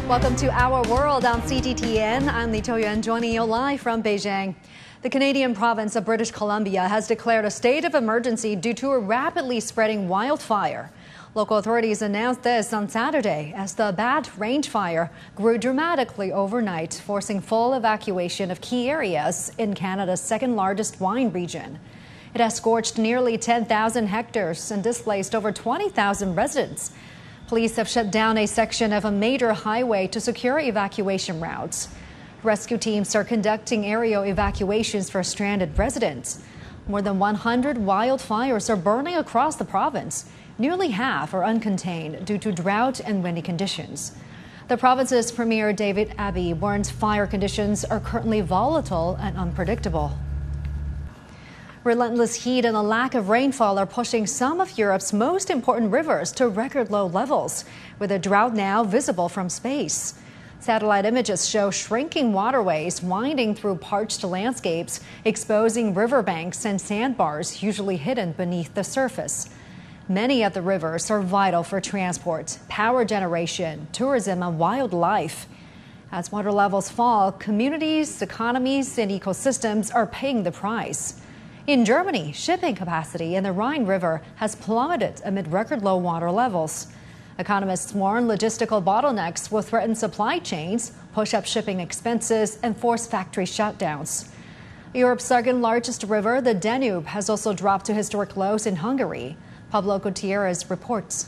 Welcome to Our World on CGTN. I'm Lee Toyuan, joining you live from Beijing. The Canadian province of British Columbia has declared a state of emergency due to a rapidly spreading wildfire. Local authorities announced this on Saturday as the Bat Range fire grew dramatically overnight, forcing full evacuation of key areas in Canada's second largest wine region. It has scorched nearly 10,000 hectares and displaced over 20,000 residents. Police have shut down a section of a major highway to secure evacuation routes. Rescue teams are conducting aerial evacuations for stranded residents. More than 100 wildfires are burning across the province. Nearly half are uncontained due to drought and windy conditions. The province's Premier David Abbey warns fire conditions are currently volatile and unpredictable. Relentless heat and a lack of rainfall are pushing some of Europe's most important rivers to record low levels, with a drought now visible from space. Satellite images show shrinking waterways winding through parched landscapes, exposing riverbanks and sandbars usually hidden beneath the surface. Many of the rivers are vital for transport, power generation, tourism, and wildlife. As water levels fall, communities, economies, and ecosystems are paying the price. In Germany, shipping capacity in the Rhine River has plummeted amid record low water levels. Economists warn logistical bottlenecks will threaten supply chains, push up shipping expenses, and force factory shutdowns. Europe's second largest river, the Danube, has also dropped to historic lows in Hungary. Pablo Gutierrez reports.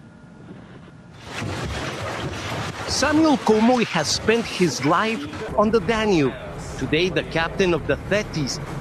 Samuel Comoy has spent his life on the Danube. Today, the captain of the Thetis